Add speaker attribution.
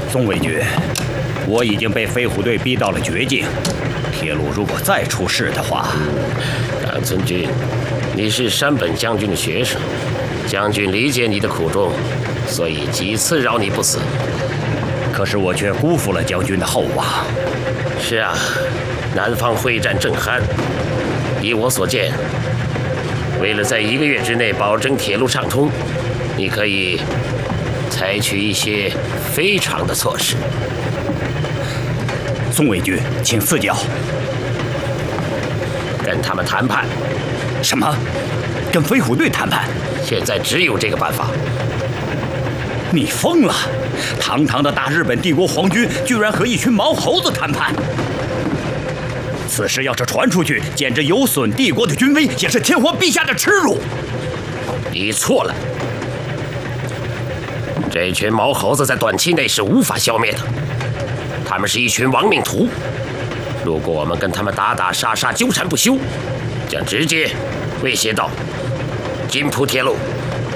Speaker 1: 宋卫军，我已经被飞虎队逼到了绝境，铁路如果再出事的话，
Speaker 2: 长村君，你是山本将军的学生，将军理解你的苦衷，所以几次饶你不死。
Speaker 1: 可是我却辜负了将军的厚望。
Speaker 2: 是啊，南方会战正酣，依我所见，为了在1个月之内保证铁路畅通，你可以采取一些非常的措施。
Speaker 1: 宋卫军，请赐教。
Speaker 2: 跟他们谈判。
Speaker 1: 什么？跟飞虎队谈判？
Speaker 2: 现在只有这个办法。
Speaker 1: 你疯了！堂堂的大日本帝国皇军，居然和一群毛猴子谈判！此事要是传出去，简直有损帝国的军威，也是天皇陛下的耻辱。
Speaker 2: 你错了，这群毛猴子在短期内是无法消灭的，他们是一群亡命徒。如果我们跟他们打打杀杀、纠缠不休，将直接威胁到金浦铁路。